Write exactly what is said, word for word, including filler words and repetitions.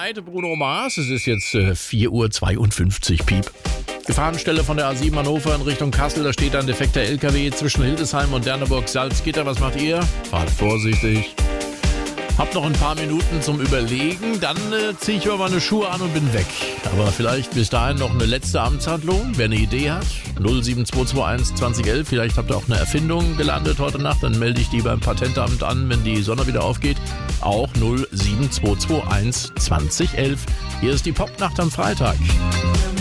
bereit, Bruno Mars? Es ist jetzt äh, vier Uhr zweiundfünfzig, Piep. Gefahrenstelle von der A sieben Hannover in Richtung Kassel. Da steht ein defekter L K W zwischen Hildesheim und Derneburg-Salzgitter. Was macht ihr? Fahrt vorsichtig. Hab noch ein paar Minuten zum Überlegen. Dann äh, ziehe ich mir meine Schuhe an und bin weg. Aber vielleicht bis dahin noch eine letzte Amtshandlung. Wer eine Idee hat, null sieben zwei zwei eins zwanzig elf. Vielleicht habt ihr auch eine Erfindung gelandet heute Nacht. Dann melde ich die beim Patentamt an, wenn die Sonne wieder aufgeht. Auch null sieben zwei zwei eins zwanzig elf. Hier ist die Popnacht am Freitag.